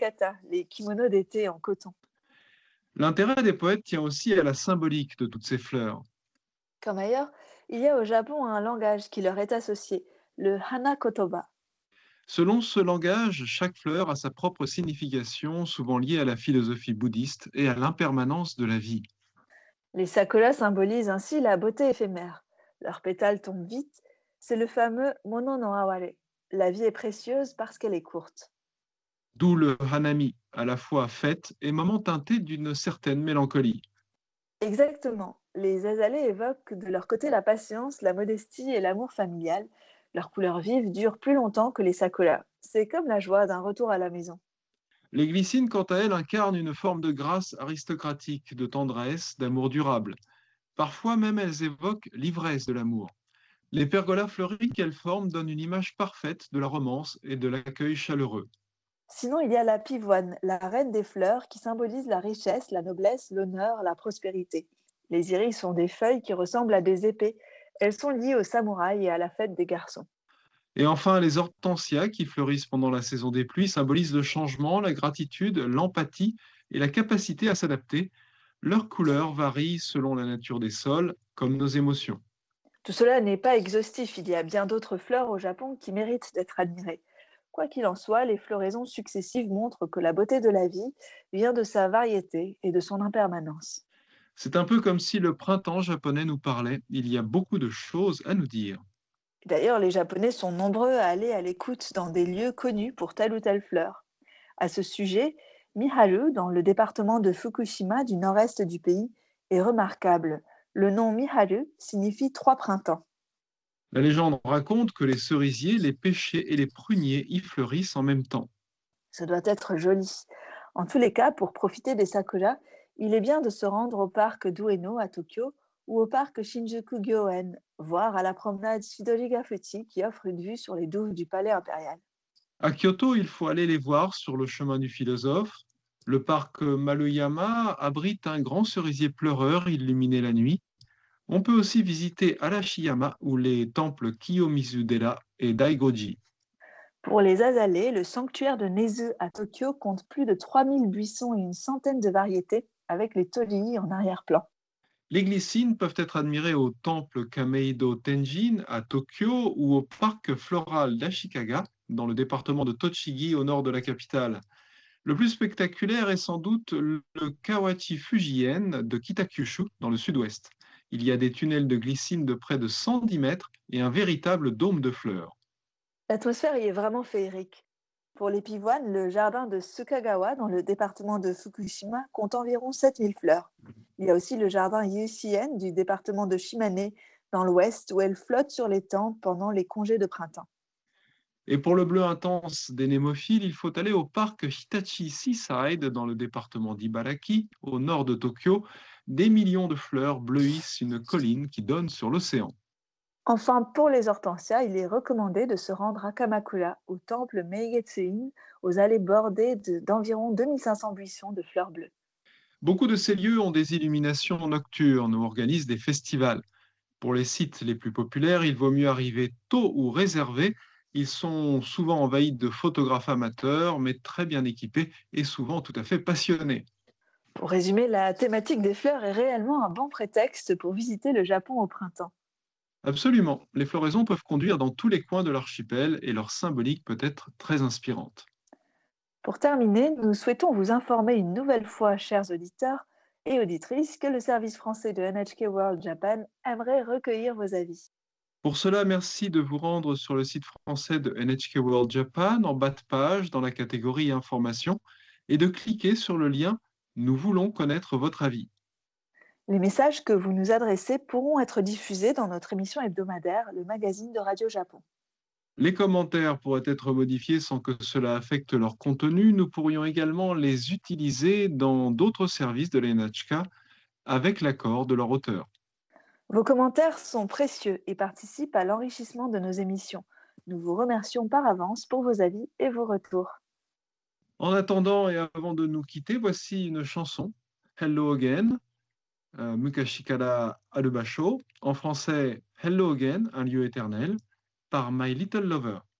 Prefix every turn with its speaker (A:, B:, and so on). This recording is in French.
A: yukata, les kimonos d'été en coton.
B: L'intérêt des poètes tient aussi à la symbolique de toutes ces fleurs.
A: Comme ailleurs, il y a au Japon un langage qui leur est associé, le hana kotoba.
B: Selon ce langage, chaque fleur a sa propre signification, souvent liée à la philosophie bouddhiste et à l'impermanence de la vie.
A: Les sakuras symbolisent ainsi la beauté éphémère. Leurs pétales tombent vite, c'est le fameux mono no aware. La vie est précieuse parce qu'elle est courte.
B: D'où le hanami, à la fois fête et moment teinté d'une certaine mélancolie.
A: Exactement. Les azalées évoquent de leur côté la patience, la modestie et l'amour familial. Leurs couleurs vives durent plus longtemps que les sakuras. C'est comme la joie d'un retour à la maison.
B: Les glycines, quant à elles, incarnent une forme de grâce aristocratique, de tendresse, d'amour durable. Parfois même, elles évoquent l'ivresse de l'amour. Les pergolas fleuris qu'elles forment donnent une image parfaite de la romance et de l'accueil chaleureux.
A: Sinon, il y a la pivoine, la reine des fleurs, qui symbolise la richesse, la noblesse, l'honneur, la prospérité. Les iris sont des feuilles qui ressemblent à des épées. Elles sont liées aux samouraïs et à la fête des garçons.
B: Et enfin, les hortensias, qui fleurissent pendant la saison des pluies, symbolisent le changement, la gratitude, l'empathie et la capacité à s'adapter. Leurs couleurs varient selon la nature des sols, comme nos émotions.
A: Tout cela n'est pas exhaustif, il y a bien d'autres fleurs au Japon qui méritent d'être admirées. Quoi qu'il en soit, les floraisons successives montrent que la beauté de la vie vient de sa variété et de son impermanence.
B: C'est un peu comme si le printemps japonais nous parlait. Il y a beaucoup de choses à nous dire.
A: D'ailleurs, les Japonais sont nombreux à aller à l'écoute dans des lieux connus pour telle ou telle fleur. À ce sujet, Miharu, dans le département de Fukushima du nord-est du pays, est remarquable. Le nom Miharu signifie trois printemps.
B: La légende raconte que les cerisiers, les pêchers et les pruniers y fleurissent en même temps.
A: Ça doit être joli. En tous les cas, pour profiter des sakuras, il est bien de se rendre au parc d'Ueno à Tokyo ou au parc Shinjuku-gyoen, voire à la promenade Shidori-Gafuchi qui offre une vue sur les douves du palais impérial.
B: À Kyoto, il faut aller les voir sur le chemin du philosophe. Le parc Maruyama abrite un grand cerisier pleureur illuminé la nuit. On peut aussi visiter Arashiyama ou les temples Kiyomizu-dera et Daigoji.
A: Pour les azalées, le sanctuaire de Nezu à Tokyo compte plus de 3000 buissons et une centaine de variétés, avec les torii en arrière-plan.
B: Les glycines peuvent être admirées au temple Kameido Tenjin à Tokyo ou au parc floral d'Ashikaga dans le département de Tochigi au nord de la capitale. Le plus spectaculaire est sans doute le Kawachi Fujien de Kitakyushu dans le sud-ouest. Il y a des tunnels de glycine de près de 110 mètres et un véritable dôme de fleurs.
A: L'atmosphère y est vraiment féerique. Pour les pivoines, le jardin de Sukagawa, dans le département de Fukushima, compte environ 7000 fleurs. Il y a aussi le jardin Yusien du département de Shimane, dans l'ouest, où elles flottent sur les temps pendant les congés de printemps.
B: Et pour le bleu intense des némophiles, il faut aller au parc Hitachi Seaside dans le département d'Ibaraki, au nord de Tokyo. Des millions de fleurs bleuissent une colline qui donne sur l'océan.
A: Enfin, pour les hortensias, il est recommandé de se rendre à Kamakura, au temple Meigetsuin, aux allées bordées d'environ 2500 buissons de fleurs bleues.
B: Beaucoup de ces lieux ont des illuminations nocturnes ou organisent des festivals. Pour les sites les plus populaires, il vaut mieux arriver tôt ou réservé. Ils sont souvent envahis de photographes amateurs, mais très bien équipés et souvent tout à fait passionnés.
A: Pour résumer, la thématique des fleurs est réellement un bon prétexte pour visiter le Japon au printemps.
B: Absolument, les floraisons peuvent conduire dans tous les coins de l'archipel et leur symbolique peut être très inspirante.
A: Pour terminer, nous souhaitons vous informer une nouvelle fois, chers auditeurs et auditrices, que le service français de NHK World Japan aimerait recueillir vos avis.
B: Pour cela, merci de vous rendre sur le site français de NHK World Japan en bas de page dans la catégorie Informations et de cliquer sur le lien Nous voulons connaître votre avis.
A: Les messages que vous nous adressez pourront être diffusés dans notre émission hebdomadaire, le magazine de Radio Japon.
B: Les commentaires pourraient être modifiés sans que cela affecte leur contenu. Nous pourrions également les utiliser dans d'autres services de la NHK avec l'accord de leur auteur.
A: Vos commentaires sont précieux et participent à l'enrichissement de nos émissions. Nous vous remercions par avance pour vos avis et vos retours.
B: En attendant et avant de nous quitter, voici une chanson, Hello Again, Mukashikara Arubasho, en français Hello Again, un lieu éternel, par My Little Lover.